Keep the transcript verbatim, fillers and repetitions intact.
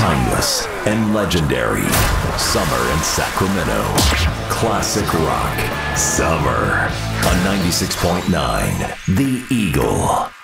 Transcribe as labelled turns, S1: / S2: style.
S1: Timeless and legendary. Summer in Sacramento. Classic rock. Summer on ninety-six point nine The Eagle.